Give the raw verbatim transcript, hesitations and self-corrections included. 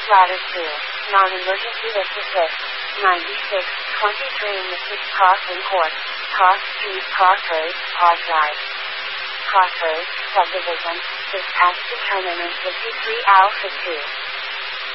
ladder two, non-emergency lift assist, ninety-six, twenty-three in the six crossing court, cross street crossroads, pause drive. Crossroads, subdivision, dispatch determinant fifty-three Alpha two.